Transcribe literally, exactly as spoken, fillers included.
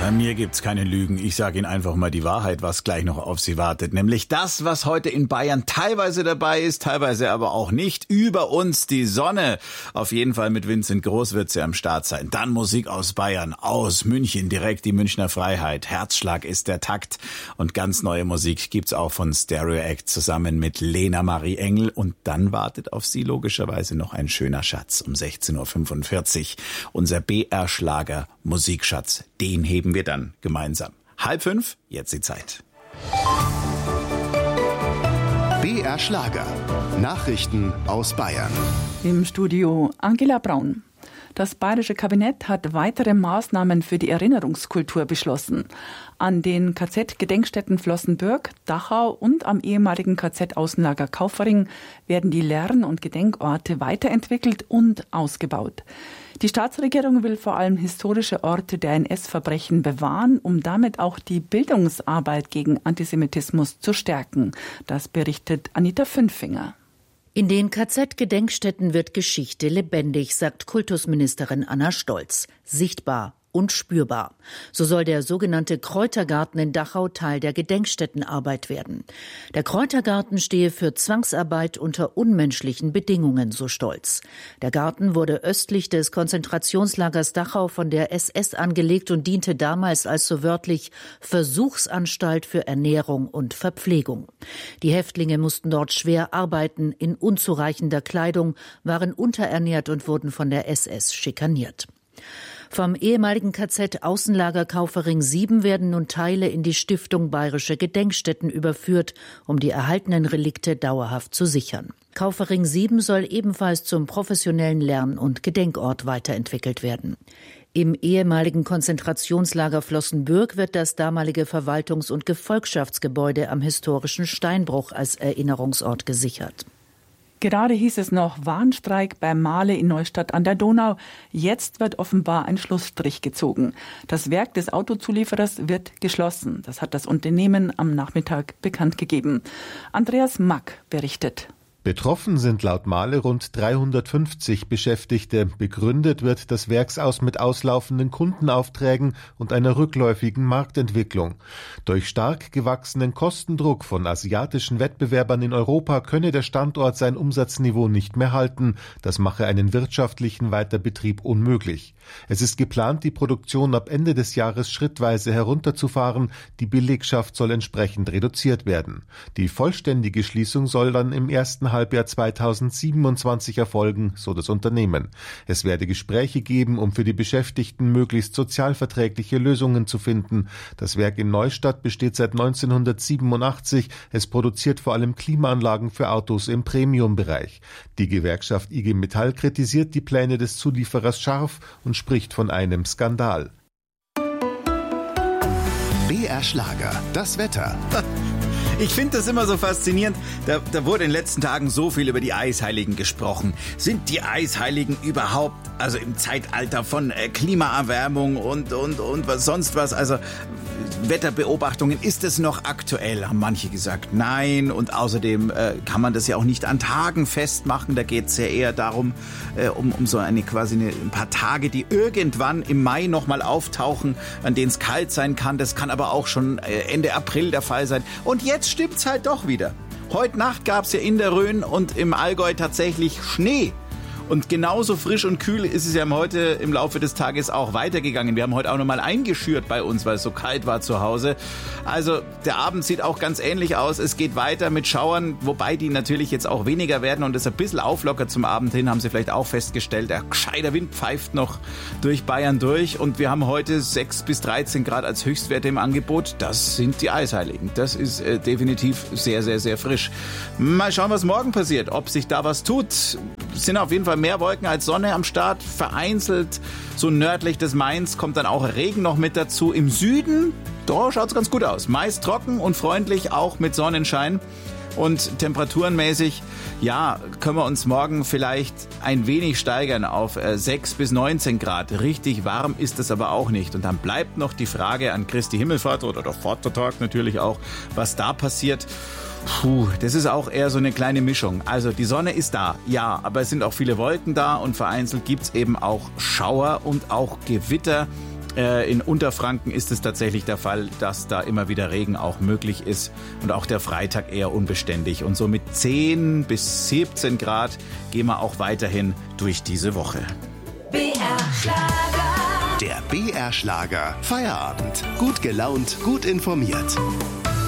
Bei mir gibt's keine Lügen. Ich sage Ihnen einfach mal die Wahrheit, was gleich noch auf Sie wartet. Nämlich das, was heute in Bayern teilweise dabei ist, teilweise aber auch nicht. Über uns die Sonne. Auf jeden Fall mit Vincent Groß wird sie am Start sein. Dann Musik aus Bayern, aus München, direkt die Münchner Freiheit. Herzschlag ist der Takt. Und ganz neue Musik gibt's auch von Stereo Act zusammen mit Lena Marie Engel. Und dann wartet auf Sie logischerweise noch ein schöner Schatz um sechzehn Uhr fünfundvierzig. Unser B R-Schlager Musikschatz. Den heben wir dann gemeinsam. Halb fünf, jetzt die Zeit. B R Schlager. Nachrichten aus Bayern. Im Studio Angela Braun. Das bayerische Kabinett hat weitere Maßnahmen für die Erinnerungskultur beschlossen. An den K Z-Gedenkstätten Flossenbürg, Dachau und am ehemaligen K Z-Außenlager Kaufering werden die Lern- und Gedenkorte weiterentwickelt und ausgebaut. Die Staatsregierung will vor allem historische Orte der N S-Verbrechen bewahren, um damit auch die Bildungsarbeit gegen Antisemitismus zu stärken. Das berichtet Anita Fünfinger. In den K Z-Gedenkstätten wird Geschichte lebendig, sagt Kultusministerin Anna Stolz. Sichtbar und spürbar. So soll der sogenannte Kräutergarten in Dachau Teil der Gedenkstättenarbeit werden. Der Kräutergarten stehe für Zwangsarbeit unter unmenschlichen Bedingungen, so Stolz. Der Garten wurde östlich des Konzentrationslagers Dachau von der S S angelegt und diente damals als so wörtlich Versuchsanstalt für Ernährung und Verpflegung. Die Häftlinge mussten dort schwer arbeiten, in unzureichender Kleidung, waren unterernährt und wurden von der S S schikaniert. Vom ehemaligen K Z-Außenlager Kaufering sieben werden nun Teile in die Stiftung Bayerische Gedenkstätten überführt, um die erhaltenen Relikte dauerhaft zu sichern. Kaufering sieben soll ebenfalls zum professionellen Lern- und Gedenkort weiterentwickelt werden. Im ehemaligen Konzentrationslager Flossenbürg wird das damalige Verwaltungs- und Gefolgschaftsgebäude am historischen Steinbruch als Erinnerungsort gesichert. Gerade hieß es noch Warnstreik bei Mahle in Neustadt an der Donau. Jetzt wird offenbar ein Schlussstrich gezogen. Das Werk des Autozulieferers wird geschlossen. Das hat das Unternehmen am Nachmittag bekannt gegeben. Andreas Mack berichtet. Betroffen sind laut Mahle rund dreihundertfünfzig Beschäftigte. Begründet wird das Werksaus mit auslaufenden Kundenaufträgen und einer rückläufigen Marktentwicklung. Durch stark gewachsenen Kostendruck von asiatischen Wettbewerbern in Europa könne der Standort sein Umsatzniveau nicht mehr halten. Das mache einen wirtschaftlichen Weiterbetrieb unmöglich. Es ist geplant, die Produktion ab Ende des Jahres schrittweise herunterzufahren. Die Belegschaft soll entsprechend reduziert werden. Die vollständige Schließung soll dann im ersten Halbjahr zweitausendsiebenundzwanzig erfolgen, so das Unternehmen. Es werde Gespräche geben, um für die Beschäftigten möglichst sozialverträgliche Lösungen zu finden. Das Werk in Neustadt besteht seit neunzehnhundertsiebenundachtzig. Es produziert vor allem Klimaanlagen für Autos im Premium-Bereich. Die Gewerkschaft I G Metall kritisiert die Pläne des Zulieferers scharf und spricht von einem Skandal. B R Schlager, das Wetter. Ich finde das immer so faszinierend. Da, da wurde in den letzten Tagen so viel über die Eisheiligen gesprochen. Sind die Eisheiligen überhaupt, also im Zeitalter von äh, Klimaerwärmung und, und, und was sonst was, also Wetterbeobachtungen, ist es noch aktuell? Haben manche gesagt, nein. Und außerdem äh, kann man das ja auch nicht an Tagen festmachen. Da geht es ja eher darum, äh, um, um so eine quasi eine, ein paar Tage, die irgendwann im Mai nochmal auftauchen, an denen es kalt sein kann. Das kann aber auch schon äh, Ende April der Fall sein. Und jetzt stimmt's halt doch wieder. Heute Nacht gab's ja in der Rhön und im Allgäu tatsächlich Schnee. Und genauso frisch und kühl ist es ja heute im Laufe des Tages auch weitergegangen. Wir haben heute auch nochmal eingeschürt bei uns, weil es so kalt war zu Hause. Also der Abend sieht auch ganz ähnlich aus. Es geht weiter mit Schauern, wobei die natürlich jetzt auch weniger werden und es ein bisschen auflockert zum Abend hin, haben Sie vielleicht auch festgestellt. Der gescheiter Wind pfeift noch durch Bayern durch und wir haben heute sechs bis dreizehn Grad als Höchstwerte im Angebot. Das sind die Eisheiligen. Das ist äh, definitiv sehr, sehr, sehr frisch. Mal schauen, was morgen passiert, ob sich da was tut. Es sind auf jeden Fall mehr Wolken als Sonne am Start, vereinzelt so nördlich des Mains kommt dann auch Regen noch mit dazu. Im Süden, da schaut es ganz gut aus. Meist trocken und freundlich, auch mit Sonnenschein. Und temperaturenmäßig, ja, können wir uns morgen vielleicht ein wenig steigern auf äh, sechs bis neunzehn Grad. Richtig warm ist es aber auch nicht. Und dann bleibt noch die Frage an Christi Himmelfahrt oder der Vatertag natürlich auch, was da passiert. Puh, das ist auch eher so eine kleine Mischung. Also die Sonne ist da, ja, aber es sind auch viele Wolken da und vereinzelt gibt's eben auch Schauer und auch Gewitter. In Unterfranken ist es tatsächlich der Fall, dass da immer wieder Regen auch möglich ist und auch der Freitag eher unbeständig. Und so mit zehn bis siebzehn Grad gehen wir auch weiterhin durch diese Woche. B R Schlager. Der B R Schlager Feierabend. Gut gelaunt, gut informiert.